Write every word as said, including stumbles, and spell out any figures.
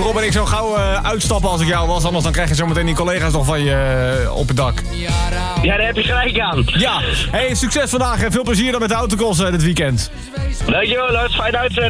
Rob en ik zo gauw uh, uitstappen als ik jou was. Anders dan krijg je zometeen die collega's nog van je uh, op het dak. Ja, daar heb je gelijk aan. Ja, hey, succes vandaag en veel plezier dan met de autocross uh, dit weekend. Dankjewel, Lars. Fijne uitzending.